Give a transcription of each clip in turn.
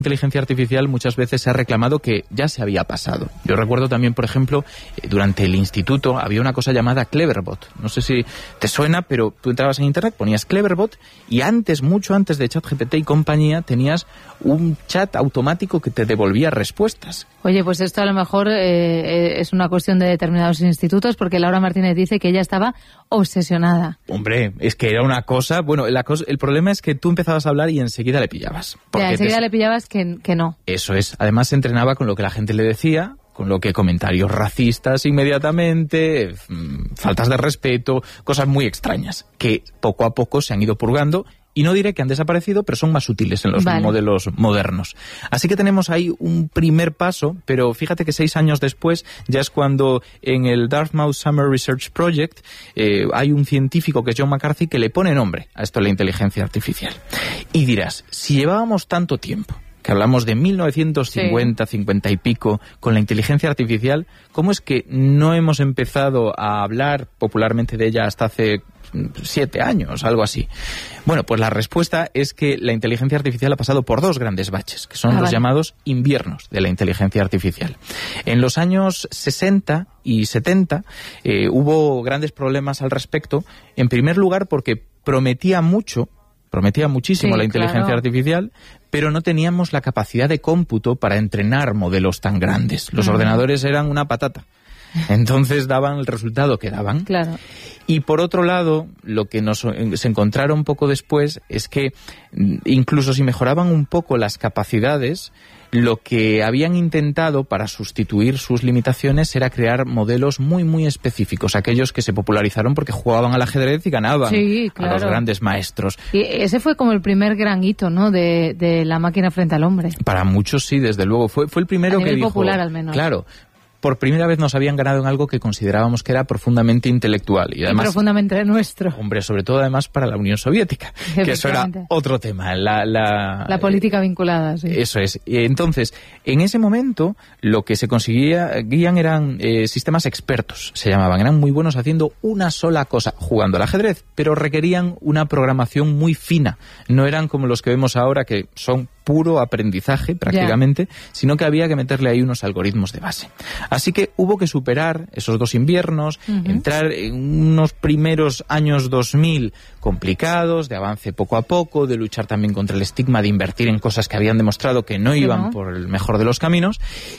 inteligencia artificial muchas veces se ha reclamado que ya se había pasado. Yo recuerdo también, por ejemplo, durante el instituto había una cosa llamada Cleverbot. No sé si te suena, pero tú entrabas en internet, ponías Cleverbot y antes, mucho antes de ChatGPT y compañía, tenías un chat automático que te devolvía respuestas. Oye, pues esto a lo mejor es una cuestión de determinados institutos, porque Laura Martínez dice que ella estaba obsesionada. Hombre, es que era una cosa... Bueno, el problema es que tú empezabas a hablar y enseguida le pillabas. Ya, enseguida le pillabas que no. Eso es. Además se entrenaba con lo que la gente le decía, con lo que comentarios racistas inmediatamente, faltas de respeto, cosas muy extrañas, que poco a poco se han ido purgando. Y no diré que han desaparecido, pero son más útiles en los modelos modernos. Así que tenemos ahí un primer paso, pero fíjate que 6 años después ya es cuando en el Dartmouth Summer Research Project hay un científico que es John McCarthy que le pone nombre a esto de la inteligencia artificial. Y dirás, si llevábamos tanto tiempo, que hablamos de 1950, 50 y pico, con la inteligencia artificial, ¿cómo es que no hemos empezado a hablar popularmente de ella hasta hace 7 años, algo así? Bueno, pues la respuesta es que la inteligencia artificial ha pasado por 2 grandes baches, que son los llamados inviernos de la inteligencia artificial. En los años 60 y 70 hubo grandes problemas al respecto, en primer lugar porque prometía muchísimo la inteligencia artificial, pero no teníamos la capacidad de cómputo para entrenar modelos tan grandes. Los ordenadores eran una patata. Entonces daban el resultado que daban. Claro. Y por otro lado, lo que se encontraron poco después es que incluso si mejoraban un poco las capacidades, lo que habían intentado para sustituir sus limitaciones era crear modelos muy, muy específicos, aquellos que se popularizaron porque jugaban al ajedrez y ganaban a los grandes maestros. Y ese fue como el primer gran hito, ¿no?, de la máquina frente al hombre. Para muchos sí, desde luego. Fue el primero que dijo... popular, al menos. Claro. Por primera vez nos habían ganado en algo que considerábamos que era profundamente intelectual. Y además, profundamente nuestro. Hombre, sobre todo además para la Unión Soviética, que eso era otro tema. La política vinculada, sí. Eso es. Entonces, en ese momento, lo que se conseguían eran sistemas expertos, se llamaban. Eran muy buenos haciendo una sola cosa, jugando al ajedrez, pero requerían una programación muy fina. No eran como los que vemos ahora, que son puro aprendizaje prácticamente, sino que había que meterle ahí unos algoritmos de base. Así que hubo que superar esos 2 inviernos, entrar en unos primeros años 2000 complicados, de avance poco a poco, de luchar también contra el estigma de invertir en cosas que habían demostrado que no iban por el mejor de los caminos.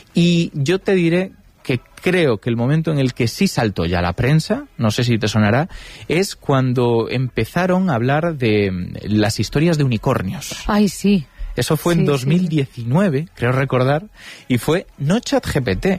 Y yo te diré que creo que el momento en el que sí saltó ya la prensa, no sé si te sonará, es cuando empezaron a hablar de las historias de unicornios. Ay, sí. Eso fue en 2019, creo recordar, y fue no ChatGPT,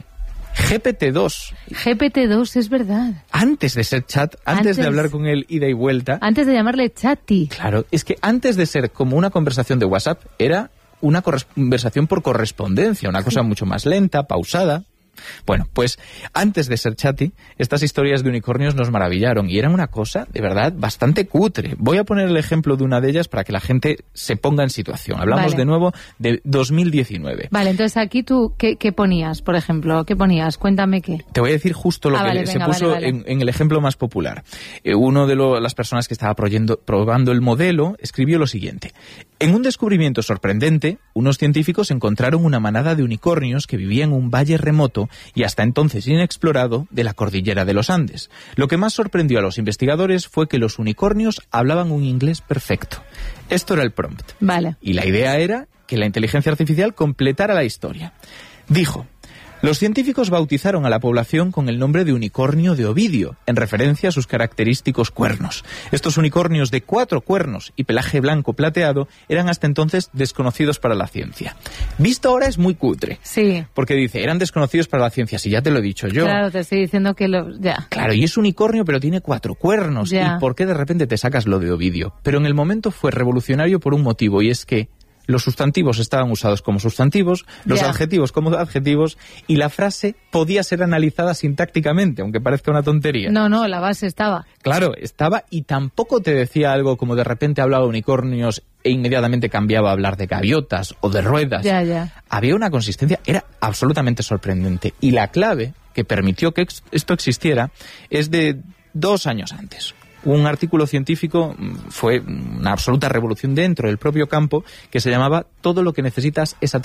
GPT-2. GPT-2, es verdad. Antes de ser chat, antes de hablar con él ida y vuelta. Antes de llamarle Chati. Claro, es que antes de ser como una conversación de WhatsApp, era una conversación por correspondencia, una cosa mucho más lenta, pausada. Bueno, pues antes de ser Chati, estas historias de unicornios nos maravillaron y eran una cosa, de verdad, bastante cutre. Voy a poner el ejemplo de una de ellas para que la gente se ponga en situación. Hablamos de nuevo de 2019. Vale, entonces aquí tú, ¿qué ponías, por ejemplo? ¿Qué ponías? Cuéntame qué. Te voy a decir justo lo que se puso en el ejemplo más popular. Uno de las personas que estaba probando el modelo escribió lo siguiente. En un descubrimiento sorprendente, unos científicos encontraron una manada de unicornios que vivían en un valle remoto y hasta entonces inexplorado de la cordillera de los Andes. Lo que más sorprendió a los investigadores fue que los unicornios hablaban un inglés perfecto. Esto era el prompt. Vale. Y la idea era que la inteligencia artificial completara la historia. Dijo: los científicos bautizaron a la población con el nombre de unicornio de Ovidio, en referencia a sus característicos cuernos. Estos unicornios de 4 cuernos y pelaje blanco plateado eran hasta entonces desconocidos para la ciencia. Visto ahora es muy cutre. Sí. Porque dice, eran desconocidos para la ciencia, si ya te lo he dicho yo. Claro, te estoy diciendo que ya. Claro, y es unicornio, pero tiene 4 cuernos. Ya. ¿Y por qué de repente te sacas lo de Ovidio? Pero en el momento fue revolucionario por un motivo, y es que los sustantivos estaban usados como sustantivos, los adjetivos como adjetivos, y la frase podía ser analizada sintácticamente, aunque parezca una tontería. No, la base estaba. Claro, estaba, y tampoco te decía algo como de repente hablaba de unicornios e inmediatamente cambiaba a hablar de gaviotas o de ruedas. Ya. Había una consistencia, era absolutamente sorprendente. Y la clave que permitió que esto existiera es de 2 años antes. un artículo científico, fue una absoluta revolución dentro del propio campo, que se llamaba "Todo lo que necesitas es